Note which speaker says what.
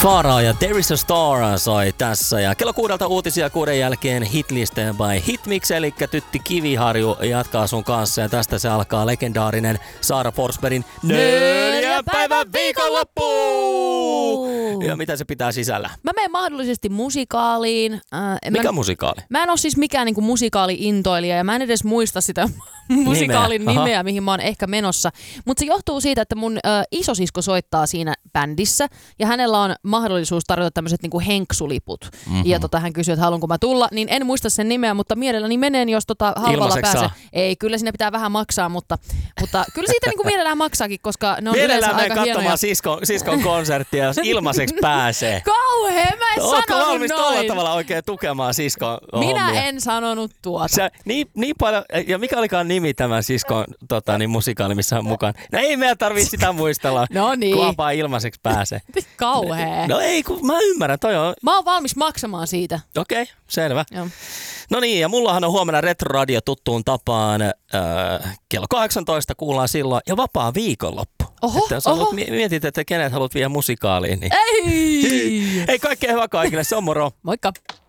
Speaker 1: Kaaraa ja There is a Star soi tässä. Ja kello 6 uutisia 6 jälkeen hitlisteen by Hitmix, eli Tytti Kiviharju jatkaa sun kanssa. Ja tästä se alkaa legendaarinen Saara Forsbergin 4 päivän viikonloppu! Ja mitä se pitää sisällä?
Speaker 2: Mä menen mahdollisesti musikaaliin.
Speaker 1: Mikä musikaali?
Speaker 2: Mä en ole siis mikään niinku musikaali-intoilija ja mä en edes muista sitä musikaalin nimeä, mihin mä oon ehkä menossa. Mutta se johtuu siitä, että mun isosisko soittaa siinä bändissä ja hänellä on mahdollisuus tarjota tämmöiset niinku henksuliput. Mm-hmm. Ja hän kysyy, että haluanko mä tulla, niin en muista sen nimeä, mutta mielelläni menen, jos halvalla pääsee. Ei, kyllä sinne pitää vähän maksaa, mutta kyllä siitä niinku mielellään maksaakin, koska ne on yleensä aika hienoja.
Speaker 1: Mielellään siskon konserttia, jos ilmaiseksi pääsee.
Speaker 2: Kauhea, mä en
Speaker 1: Ootko
Speaker 2: sanonut
Speaker 1: valmis
Speaker 2: noin.
Speaker 1: tuolla tavalla oikein tukemaan siskon
Speaker 2: Minä
Speaker 1: hommia?
Speaker 2: en sanonut tuota.
Speaker 1: Sä, niin paljon, ja mikä olikaan nimi tämän siskon musikaali, missä on mukaan? No ei meidän tarvitse sitä muistella,
Speaker 2: No niin.
Speaker 1: kun vaan ilmaiseksi pääsee.
Speaker 2: Kauhea.
Speaker 1: No ei, kun mä ymmärrän, toi on.
Speaker 2: Mä oon valmis maksamaan siitä.
Speaker 1: Okei, selvä.
Speaker 2: Joo.
Speaker 1: No niin, ja mullahan on huomenna Retro-radio tuttuun tapaan kello 18, kuullaan silloin, ja vapaa viikonloppu.
Speaker 2: Oho,
Speaker 1: että jos mietit, että kenet haluat viedä musikaaliin, niin
Speaker 2: Ei!
Speaker 1: Hei, kaikkea hyvää kaikille, se on moro.
Speaker 2: Moikka!